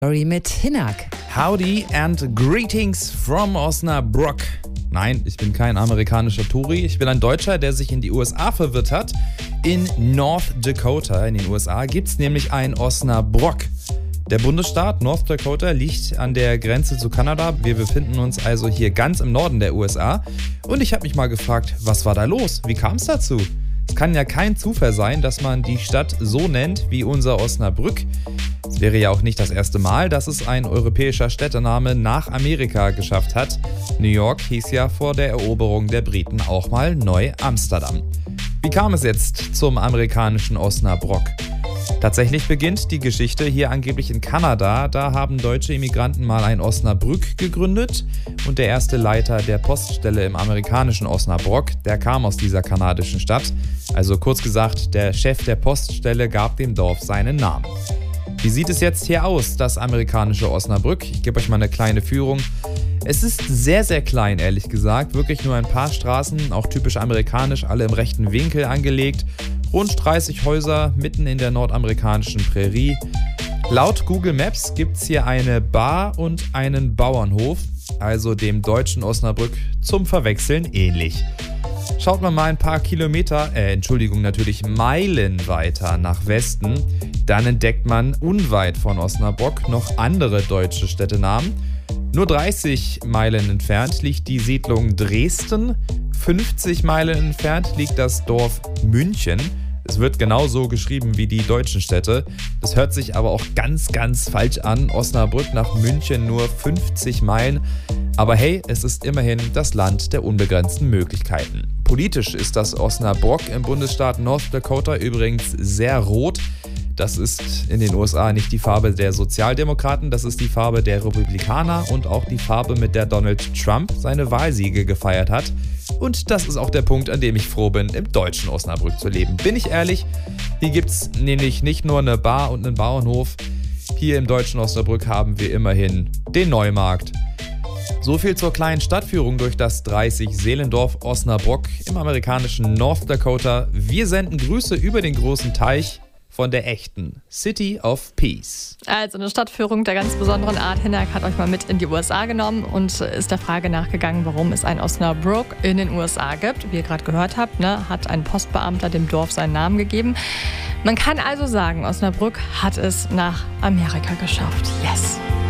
Story mit Hinak. Howdy and greetings from Osnabrück. Nein, ich bin kein amerikanischer Touri, ich bin ein Deutscher, der sich in die USA verirrt hat. In North Dakota in den USA gibt es nämlich ein Osnabrück. Der Bundesstaat North Dakota liegt an der Grenze zu Kanada. Wir befinden uns also hier ganz im Norden der USA. Und ich habe mich mal gefragt, was war da los? Wie kam es dazu? Es kann ja kein Zufall sein, dass man die Stadt so nennt wie unser Osnabrück. Es wäre ja auch nicht das erste Mal, dass es ein europäischer Städtename nach Amerika geschafft hat. New York hieß ja vor der Eroberung der Briten auch mal Neu-Amsterdam. Wie kam es jetzt zum amerikanischen Osnabrück? Tatsächlich beginnt die Geschichte hier angeblich in Kanada. Da haben deutsche Immigranten mal ein Osnabrück gegründet und der erste Leiter der Poststelle im amerikanischen Osnabrück, der kam aus dieser kanadischen Stadt. Also kurz gesagt, der Chef der Poststelle gab dem Dorf seinen Namen. Wie sieht es jetzt hier aus, das amerikanische Osnabrück? Ich gebe euch mal eine kleine Führung. Es ist sehr, sehr klein, ehrlich gesagt. Wirklich nur ein paar Straßen, auch typisch amerikanisch, alle im rechten Winkel angelegt. Rund 30 Häuser mitten in der nordamerikanischen Prärie. Laut Google Maps gibt es hier eine Bar und einen Bauernhof, also dem deutschen Osnabrück zum Verwechseln ähnlich. Schaut man mal ein paar natürlich Meilen weiter nach Westen, dann entdeckt man unweit von Osnabrück noch andere deutsche Städtenamen. Nur 30 Meilen entfernt liegt die Siedlung Dresden, 50 Meilen entfernt liegt das Dorf München. Es wird genauso geschrieben wie die deutschen Städte. Das hört sich aber auch ganz, ganz falsch an. Osnabrück nach München nur 50 Meilen. Aber hey, es ist immerhin das Land der unbegrenzten Möglichkeiten. Politisch ist das Osnabrück im Bundesstaat North Dakota übrigens sehr rot. Das ist in den USA nicht die Farbe der Sozialdemokraten, das ist die Farbe der Republikaner und auch die Farbe, mit der Donald Trump seine Wahlsiege gefeiert hat. Und das ist auch der Punkt, an dem ich froh bin, im deutschen Osnabrück zu leben. Bin ich ehrlich, hier gibt es nämlich nicht nur eine Bar und einen Bauernhof. Hier im deutschen Osnabrück haben wir immerhin den Neumarkt. So viel zur kleinen Stadtführung durch das 30-Seelendorf Osnabrück im amerikanischen North Dakota. Wir senden Grüße über den großen Teich von der echten City of Peace. Also eine Stadtführung der ganz besonderen Art. Hinak hat euch mal mit in die USA genommen und ist der Frage nachgegangen, warum es ein Osnabrück in den USA gibt. Wie ihr gerade gehört habt, hat ein Postbeamter dem Dorf seinen Namen gegeben. Man kann also sagen, Osnabrück hat es nach Amerika geschafft. Yes!